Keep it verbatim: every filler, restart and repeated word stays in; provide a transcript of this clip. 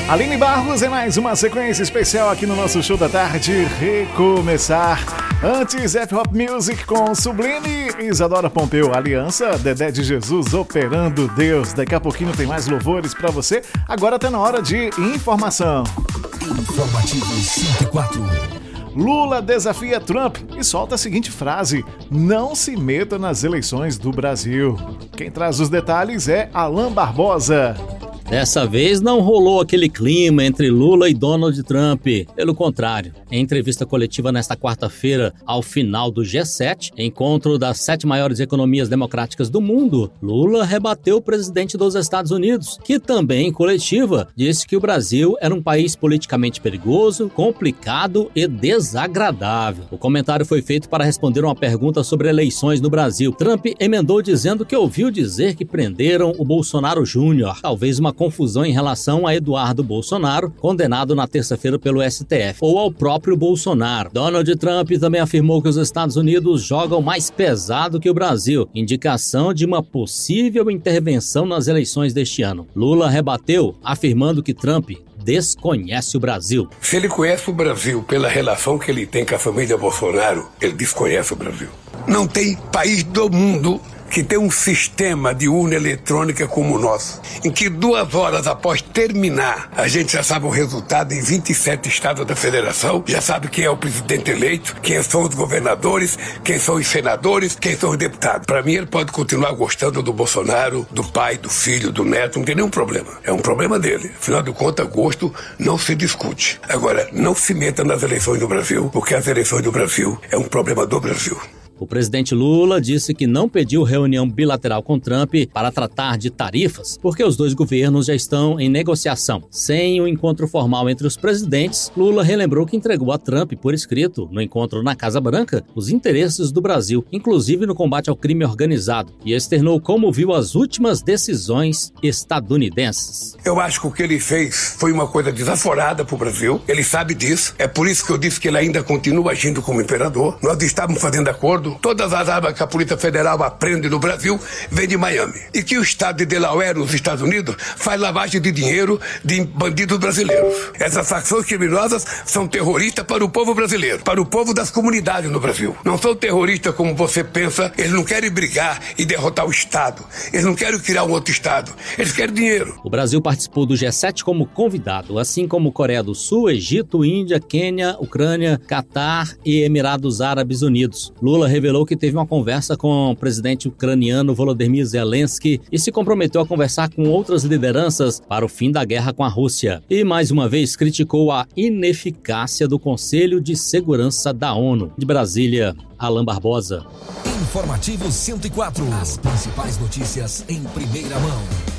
Aline Barros em mais uma sequência especial aqui no nosso Show da Tarde, Recomeçar. Antes, F-Hop Music com Sublime, Isadora Pompeu, Aliança, Dedé de Jesus, Operando Deus. Daqui a pouquinho tem mais louvores pra você. Agora tá na hora de informação. Informativo cento e quatro. Lula desafia Trump e solta a seguinte frase: não se meta nas eleições do Brasil. Quem traz os detalhes é Alan Barbosa. Dessa vez não rolou aquele clima entre Lula e Donald Trump. Pelo contrário, em entrevista coletiva nesta quarta-feira, ao final do G sete, encontro das sete maiores economias democráticas do mundo, Lula rebateu o presidente dos Estados Unidos, que também, em coletiva, disse que o Brasil era um país politicamente perigoso, complicado e desagradável. O comentário foi feito para responder uma pergunta sobre eleições no Brasil. Trump emendou dizendo que ouviu dizer que prenderam o Bolsonaro Júnior, talvez uma confusão em relação a Eduardo Bolsonaro, condenado na terça-feira pelo S T F, ou ao próprio Bolsonaro. Donald Trump também afirmou que os Estados Unidos jogam mais pesado que o Brasil, indicação de uma possível intervenção nas eleições deste ano. Lula rebateu, afirmando que Trump desconhece o Brasil. Se ele conhece o Brasil pela relação que ele tem com a família Bolsonaro, ele desconhece o Brasil. Não tem país do mundo que tem um sistema de urna eletrônica como o nosso, em que duas horas após terminar, a gente já sabe o resultado em vinte e sete estados da federação, já sabe quem é o presidente eleito, quem são os governadores, quem são os senadores, quem são os deputados. Para mim, ele pode continuar gostando do Bolsonaro, do pai, do filho, do neto, não tem nenhum problema. É um problema dele. Afinal de contas, gosto não se discute. Agora, não se meta nas eleições do Brasil, porque as eleições do Brasil é um problema do Brasil. O presidente Lula disse que não pediu reunião bilateral com Trump para tratar de tarifas, porque os dois governos já estão em negociação. Sem o encontro formal entre os presidentes, Lula relembrou que entregou a Trump por escrito, no encontro na Casa Branca, os interesses do Brasil, inclusive no combate ao crime organizado, e externou como viu as últimas decisões estadunidenses. Eu acho que o que ele fez foi uma coisa desaforada para o Brasil, ele sabe disso, é por isso que eu disse que ele ainda continua agindo como imperador. Nós estávamos fazendo acordo. Todas as armas que a Polícia Federal aprende no Brasil vêm de Miami. E que o estado de Delaware, nos Estados Unidos, faz lavagem de dinheiro de bandidos brasileiros. Essas facções criminosas são terroristas para o povo brasileiro, para o povo das comunidades no Brasil. Não são terroristas como você pensa, eles não querem brigar e derrotar o Estado. Eles não querem criar um outro Estado. Eles querem dinheiro. O Brasil participou do G sete como convidado, assim como Coreia do Sul, Egito, Índia, Quênia, Ucrânia, Catar e Emirados Árabes Unidos. Lula revelou que teve uma conversa com o presidente ucraniano Volodymyr Zelensky e se comprometeu a conversar com outras lideranças para o fim da guerra com a Rússia. E mais uma vez criticou a ineficácia do Conselho de Segurança da ONU. De Brasília, Alan Barbosa. Informativo cento e quatro. As principais notícias em primeira mão.